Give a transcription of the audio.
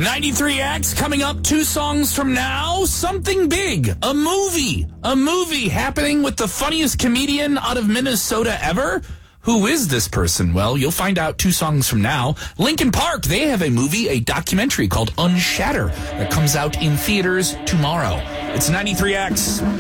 93X coming up 2 songs from now. Something big. A movie. A movie happening with the funniest comedian out of Minnesota ever. Who is this person? Well, you'll find out 2 songs from now. Linkin Park, they have a movie, a documentary called Unshatter that comes out in theaters tomorrow. It's 93X.